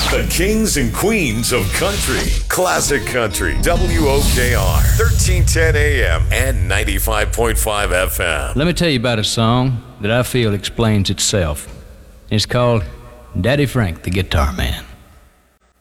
The kings and queens of country. Classic Country. WOKR. 1310 AM and 95.5 FM. Let me tell you about a song that I feel explains itself. It's called Daddy Frank, the Guitar Man.